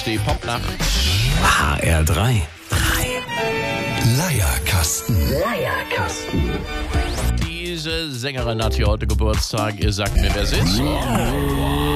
die Popnacht. HR3. Leierkasten. Diese Sängerin hat hier heute Geburtstag. Ihr sagt mir, wer sie ist.